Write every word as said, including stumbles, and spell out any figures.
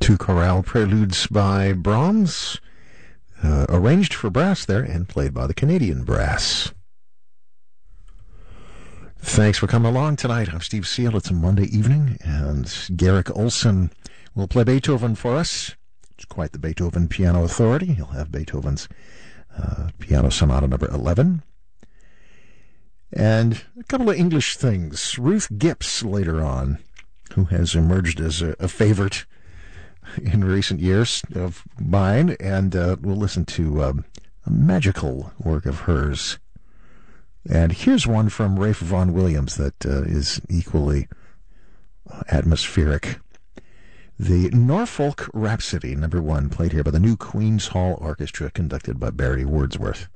Two chorale preludes by Brahms, uh, arranged for brass there and played by the Canadian Brass. Thanks for coming along tonight. I'm Steve Seal. It's a Monday evening, and Garrick Olson will play Beethoven for us. It's quite the Beethoven piano authority. He'll have Beethoven's uh, Piano Sonata number eleven. And a couple of English things. Ruth Gipps later on, who has emerged as a, a favorite in recent years of mine, and uh, we'll listen to um, a magical work of hers. And here's one from Ralph Vaughan Williams that uh, is equally atmospheric. The Norfolk Rhapsody, number one, played here by the New Queen's Hall Orchestra, conducted by Barry Wordsworth.